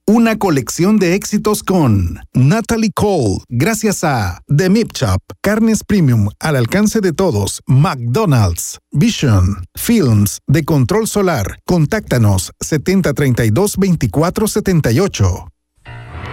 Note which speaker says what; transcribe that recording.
Speaker 1: Una colección de éxitos con Natalie Cole, gracias a The Meat Shop, carnes premium al alcance de todos, McDonald's, Vision, Films de Control Solar. Contáctanos 7032-2478.